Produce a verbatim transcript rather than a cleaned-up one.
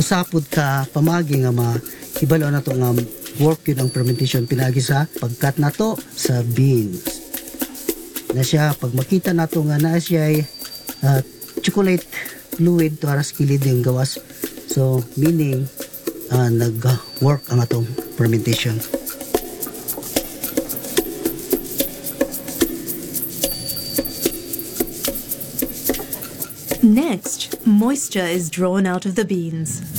usapod ka pamagi nga ma hibalo na to nga work yun ang fermentation pinagi sa pagkat na to sa beans na siya pag makita na to nga na siya ay uh, chocolate fluid to aras kilid yung gawas, so meaning uh, nag-work ang atong fermentation. Next, moisture is drawn out of the beans.